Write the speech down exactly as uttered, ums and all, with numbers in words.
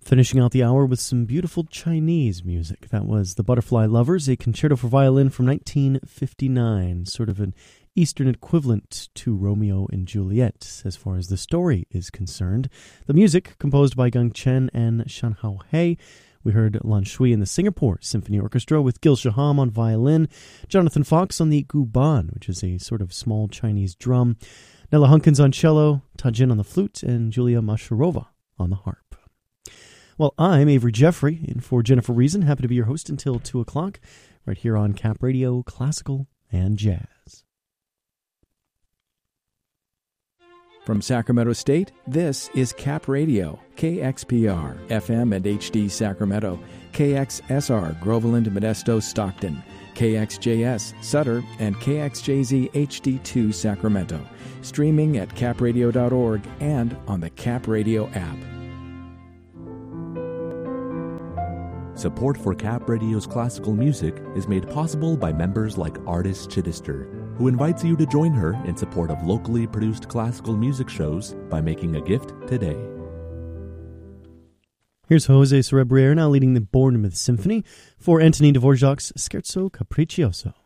Finishing out the hour with some beautiful Chinese music. That was The Butterfly Lovers, a concerto for violin from nineteen fifty-nine, sort of an Eastern equivalent to Romeo and Juliet as far as the story is concerned. The music, composed by Gang Chen and Shan Hao He. We heard Lan Shui and the Singapore Symphony Orchestra with Gil Shaham on violin, Jonathan Fox on the guban, which is a sort of small Chinese drum, Nella Hunkins on cello, Tajin on the flute, and Julia Masharova on the harp. Well, I'm Avery Jeffrey, and for Jennifer Reason, happy to be your host until two o'clock, right here on Cap Radio, Classical and Jazz. From Sacramento State, this is Cap Radio, K X P R, F M and H D Sacramento, K X S R, Groveland, Modesto, Stockton, K X J S, Sutter, and K X J Z H D two Sacramento, streaming at cap radio dot org and on the Cap Radio app. Support for Cap Radio's classical music is made possible by members like Artist Chittister, who invites you to join her in support of locally produced classical music shows by making a gift today. Here's Jose Cerebriere now leading the Bournemouth Symphony for Antonin Dvorak's Scherzo Capriccioso.